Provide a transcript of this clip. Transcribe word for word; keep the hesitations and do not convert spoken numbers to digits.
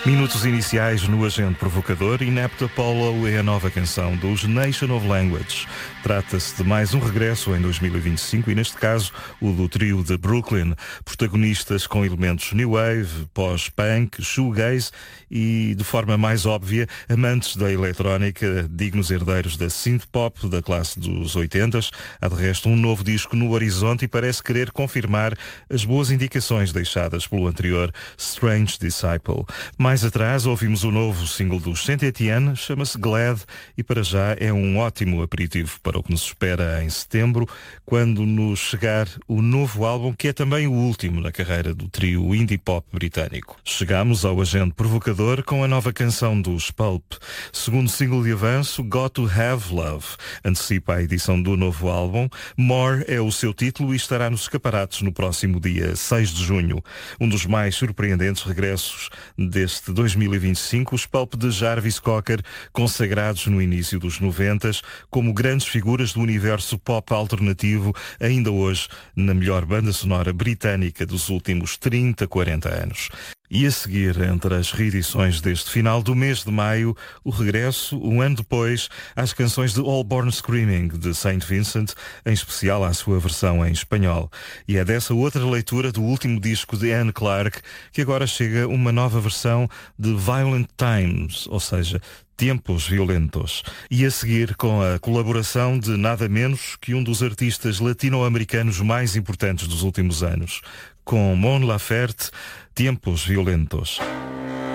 Minutos iniciais no Agente Provocador. Inept Apollo é a nova canção dos Nation of Language. Trata-se de mais um regresso em dois mil e vinte e cinco e, neste caso, o do trio de Brooklyn. Protagonistas com elementos new wave, pós-punk, shoegaze e, de forma mais óbvia, amantes da eletrónica, dignos herdeiros da synth-pop da classe dos oitentas. Há, de resto, um novo disco no horizonte e parece querer confirmar as boas indicações deixadas pelo anterior Strange Disciple. Mais atrás ouvimos o novo single dos Saint Etienne, chama-se Glad e para já é um ótimo aperitivo para o que nos espera em setembro, quando nos chegar o novo álbum, que é também o último na carreira do trio indie pop britânico. Chegamos ao Agente Provocador com a nova canção dos Pulp. Segundo single de avanço, Got to Have Love antecipa a edição do novo álbum. More é o seu título e estará nos escaparates no próximo dia seis de junho. Um dos mais surpreendentes regressos deste dois mil e vinte e cinco, os Pulp de Jarvis Cocker, consagrados no início dos noventas como grandes figuras do universo pop alternativo, ainda hoje na melhor banda sonora britânica dos últimos trinta, quarenta anos. E a seguir, entre as reedições deste final do mês de maio, o regresso, um ano depois, às canções de All Born Screaming, de Saint Vincent, em especial à sua versão em espanhol. E é dessa outra leitura do último disco de Anne Clark que agora chega uma nova versão de Violent Times, ou seja, Tempos Violentos. E a seguir, com a colaboração de nada menos que um dos artistas latino-americanos mais importantes dos últimos anos, com Mon Laferte, Tempos Violentos.